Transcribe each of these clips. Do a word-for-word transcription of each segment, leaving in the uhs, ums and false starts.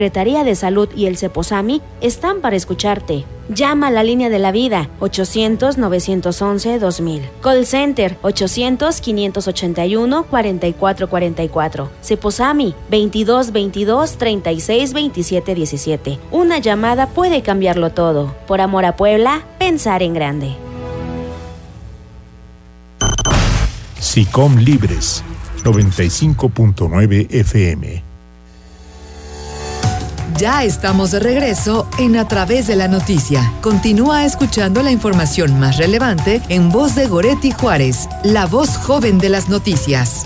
Secretaría de Salud y el CEPOSAMI están para escucharte. Llama a la línea de la vida ochocientos, novecientos once, dos mil. Call Center ochocientos, quinientos ochenta y uno, cuarenta y cuatro cuarenta y cuatro. CEPOSAMI veintidós veintidós, treinta y seis, veintisiete diecisiete. Una llamada puede cambiarlo todo. Por amor a Puebla, pensar en grande. SICOM Libres noventa y cinco punto nueve F M. Ya estamos de regreso en A Través de la Noticia. Continúa escuchando la información más relevante en voz de Goretti Juárez, la voz joven de las noticias.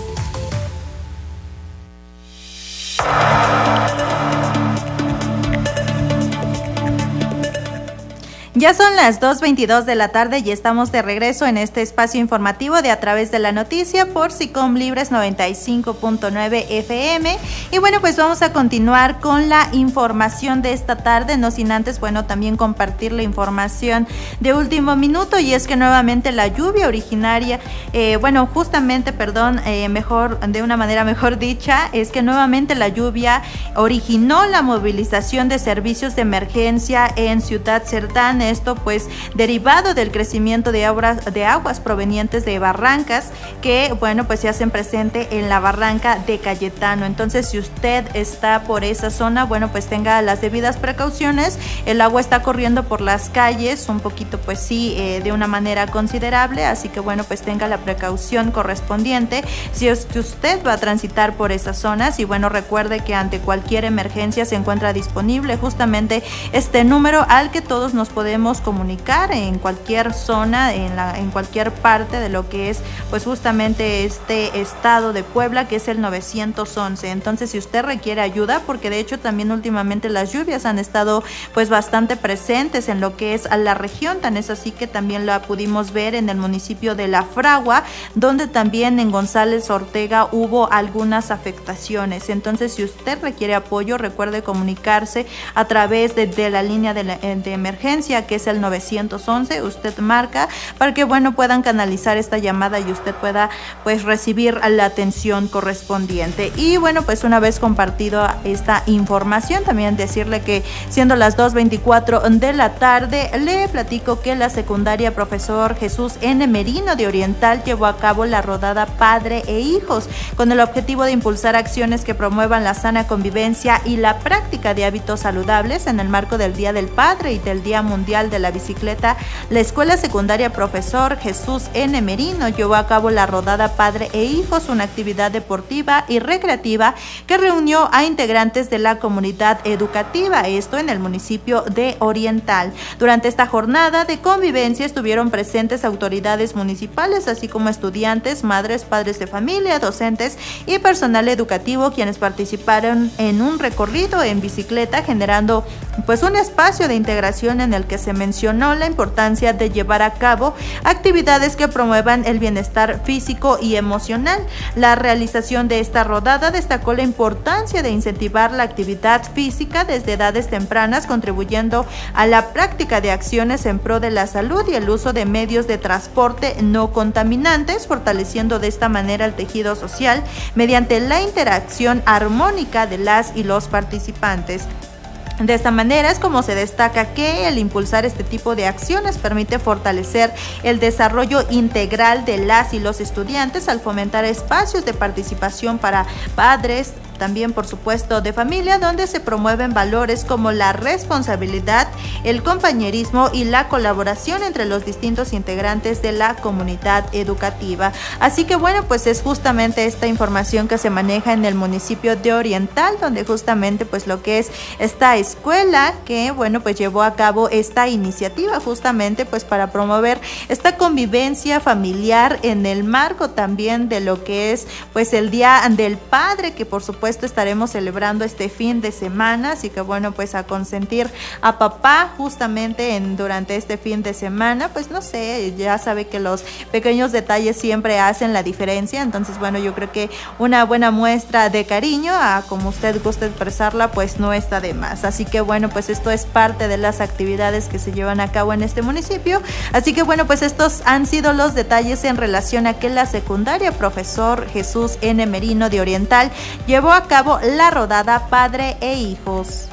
Ya son las dos veintidós de la tarde y estamos de regreso en este espacio informativo de A Través de la Noticia por SICOM Libres noventa y cinco punto nueve F M. Y bueno, pues vamos a continuar con la información de esta tarde, no sin antes, bueno, también compartir la información de último minuto, y es que nuevamente la lluvia originaria, eh, bueno, justamente, perdón, eh, mejor, de una manera mejor dicha, es que nuevamente la lluvia originó la movilización de servicios de emergencia en Ciudad Cerdán. Esto pues derivado del crecimiento de aguas, de aguas provenientes de barrancas que, bueno, pues se hacen presente en la barranca de Cayetano. Entonces, si usted está por esa zona, bueno, pues tenga las debidas precauciones. El agua está corriendo por las calles, un poquito pues sí, eh, de una manera considerable, así que bueno, pues tenga la precaución correspondiente si es que usted va a transitar por esas zonas. Y bueno, recuerde que ante cualquier emergencia se encuentra disponible justamente este número al que todos nos podemos comunicar en cualquier zona, en, la, en cualquier parte de lo que es pues justamente este estado de Puebla, que es el novecientos once. Entonces, si usted requiere ayuda, porque de hecho también últimamente las lluvias han estado pues bastante presentes en lo que es a la región, tan es así que también la pudimos ver en el municipio de La Fragua, donde también en González Ortega hubo algunas afectaciones. Entonces, si usted requiere apoyo, recuerde comunicarse a través de, de la línea de, la, de emergencia, que es el novecientos once. Usted marca para que, bueno, puedan canalizar esta llamada y usted pueda pues recibir la atención correspondiente. Y bueno, pues una vez compartido esta información, también decirle que siendo las dos veinticuatro de la tarde, le platico que la secundaria Profesor Jesús N. Merino de Oriental llevó a cabo la rodada Padre e Hijos con el objetivo de impulsar acciones que promuevan la sana convivencia y la práctica de hábitos saludables en el marco del Día del Padre y del Día Mundial de la Bicicleta. La Escuela Secundaria Profesor Jesús N. Merino llevó a cabo la rodada Padre e Hijos, una actividad deportiva y recreativa que reunió a integrantes de la comunidad educativa, esto en el municipio de Oriental. Durante esta jornada de convivencia estuvieron presentes autoridades municipales, así como estudiantes, madres, padres de familia, docentes y personal educativo, quienes participaron en un recorrido en bicicleta, generando pues un espacio de integración en el que se mencionó la importancia de llevar a cabo actividades que promuevan el bienestar físico y emocional. La realización de esta rodada destacó la importancia de incentivar la actividad física desde edades tempranas, contribuyendo a la práctica de acciones en pro de la salud y el uso de medios de transporte no contaminantes, fortaleciendo de esta manera el tejido social mediante la interacción armónica de las y los participantes. De esta manera es como se destaca que el impulsar este tipo de acciones permite fortalecer el desarrollo integral de las y los estudiantes al fomentar espacios de participación para padres, también por supuesto de familia, donde se promueven valores como la responsabilidad, el compañerismo y la colaboración entre los distintos integrantes de la comunidad educativa. Así que bueno, pues es justamente esta información que se maneja en el municipio de Oriental, donde justamente pues lo que es esta escuela que bueno pues llevó a cabo esta iniciativa justamente pues para promover esta convivencia familiar en el marco también de lo que es pues el Día del Padre, que por supuesto estaremos celebrando este fin de semana, así que bueno, pues a consentir a papá justamente en, durante este fin de semana, pues no sé, ya sabe que los pequeños detalles siempre hacen la diferencia. Entonces bueno, yo creo que una buena muestra de cariño, a como usted gusta expresarla, pues no está de más. Así que bueno, pues esto es parte de las actividades que se llevan a cabo en este municipio. Así que bueno, pues estos han sido los detalles en relación a que la secundaria Profesor Jesús N. Merino de Oriental llevó a cabo la rodada Padre e Hijos.